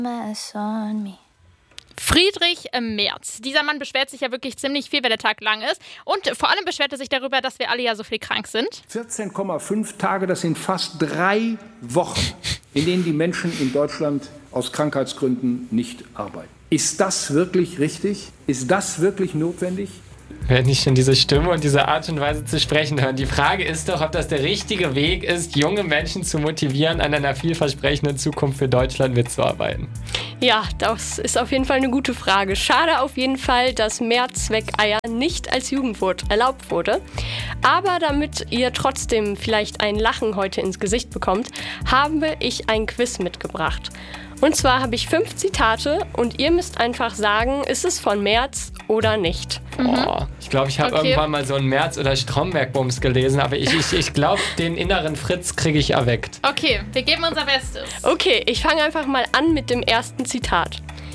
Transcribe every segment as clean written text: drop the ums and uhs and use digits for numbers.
mess on me. Friedrich Merz. Dieser Mann beschwert sich ja wirklich ziemlich viel, wenn der Tag lang ist. Und vor allem beschwert er sich darüber, dass wir alle ja so viel krank sind. 14,5 Tage, das sind fast 3 Wochen, in denen die Menschen in Deutschland aus Krankheitsgründen nicht arbeiten. Ist das wirklich richtig? Ist das wirklich notwendig? Wenn ich schon diese Stimme und diese Art und Weise zu sprechen höre. Die Frage ist doch, ob das der richtige Weg ist, junge Menschen zu motivieren, an einer vielversprechenden Zukunft für Deutschland mitzuarbeiten. Ja, das ist auf jeden Fall eine gute Frage. Schade auf jeden Fall, dass Mehrzweckeier nicht als Jugendwort erlaubt wurde. Aber damit ihr trotzdem vielleicht ein Lachen heute ins Gesicht bekommt, habe ich ein Quiz mitgebracht. Und zwar habe ich 5 Zitate und ihr müsst einfach sagen, ist es von Merz oder nicht. Oh, ich glaube, ich habe irgendwann mal so einen Merz- oder Stromberg-Bums gelesen, aber ich glaube, den inneren Fritz kriege ich erweckt. Okay, wir geben unser Bestes. Okay, ich fange einfach mal an mit dem ersten Zitat.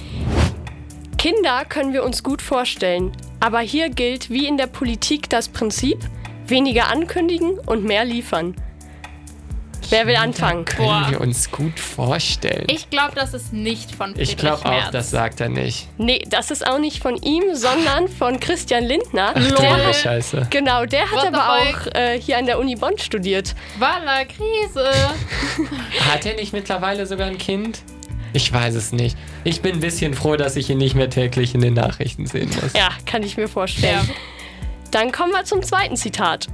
Kinder können wir uns gut vorstellen, aber hier gilt wie in der Politik das Prinzip, weniger ankündigen und mehr liefern. Wer will anfangen? Können wir uns gut vorstellen. Ich glaube, das ist nicht von Friedrich Merz. Ich glaube auch, das sagt er nicht. Nee, das ist auch nicht von ihm, sondern von Christian Lindner. Ach, Scheiße. Genau, der hat aber auch hier an der Uni Bonn studiert. Walla Krise. Hat er nicht mittlerweile sogar ein Kind? Ich weiß es nicht. Ich bin ein bisschen froh, dass ich ihn nicht mehr täglich in den Nachrichten sehen muss. Ja, kann ich mir vorstellen. Ja. Dann kommen wir zum zweiten Zitat.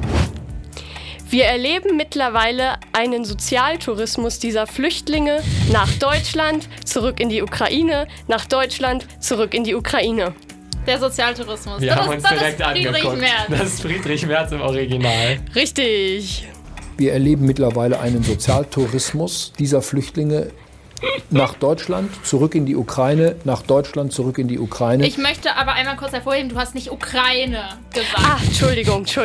Wir erleben mittlerweile einen Sozialtourismus dieser Flüchtlinge nach Deutschland, zurück in die Ukraine, nach Deutschland, zurück in die Ukraine. Der Sozialtourismus. Wir haben uns direkt angeguckt. Merz. Das ist Friedrich Merz im Original. Richtig. Wir erleben mittlerweile einen Sozialtourismus dieser Flüchtlinge nach Deutschland, zurück in die Ukraine, nach Deutschland, zurück in die Ukraine. Ich möchte aber einmal kurz hervorheben, du hast nicht Ukraine gesagt. Ah, Entschuldigung.